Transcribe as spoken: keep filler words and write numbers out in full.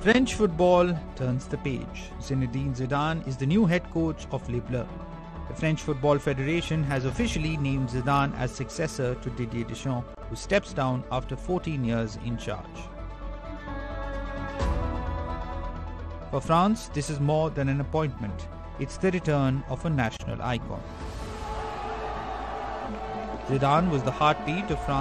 French football turns the page. Zinedine Zidane is the new head coach of Les Bleus. The French Football Federation has officially named Zidane as successor to Didier Deschamps, who steps down after fourteen years in charge. For France, this is more than an appointment. It's the return of a national icon. Zidane was the heartbeat of France.